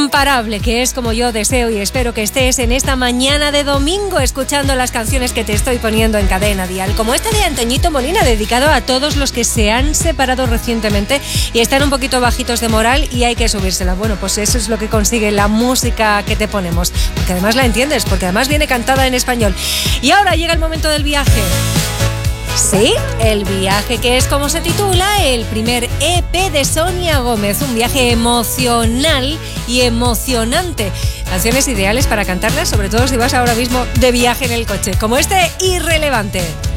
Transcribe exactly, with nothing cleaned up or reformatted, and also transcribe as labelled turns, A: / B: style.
A: imparable, que es como yo deseo y espero que estés en esta mañana de domingo escuchando las canciones que te estoy poniendo en Cadena Dial, como esta de Antoñito Molina, dedicado a todos los que se han separado recientemente y están un poquito bajitos de moral y hay que subírsela. Bueno, pues eso es lo que consigue la música que te ponemos, porque además la entiendes, porque además viene cantada en español. Y ahora llega el momento del viaje. Sí, el viaje, que es como se titula el primer E P de Sonia Gómez, un viaje emocional y emocionante. Canciones ideales para cantarlas, sobre todo si vas ahora mismo de viaje en el coche, como este Irrelevante.